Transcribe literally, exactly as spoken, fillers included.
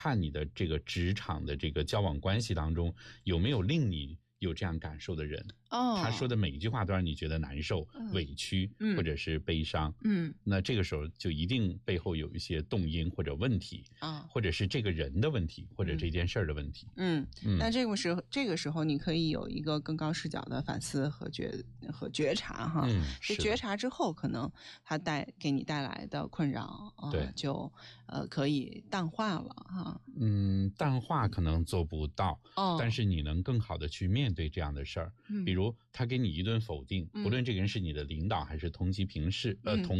看你的这个职场的这个交往关系当中有没有令你有这样感受的人。 哦， 他说的每一句话都让你觉得难受、 嗯、 委屈、 嗯、 或者是悲伤。 嗯， 那这个时候就一定背后有一些动因或者问题啊， 或者是这个人的问题，或者这件事儿的问题。 嗯，嗯，那这个时候这个时候你可以有一个更高视角的反思和觉和觉察哈。 嗯， 是觉察之后，可能它带给你带来的困扰，呃、 对， 就呃可以淡化了哈。 嗯，淡化可能做不到， 哦， 但是你能更好的去面对这样的事儿。嗯，比如他给你一顿否定，不论这个人是你的领导还是同级平视、嗯、呃同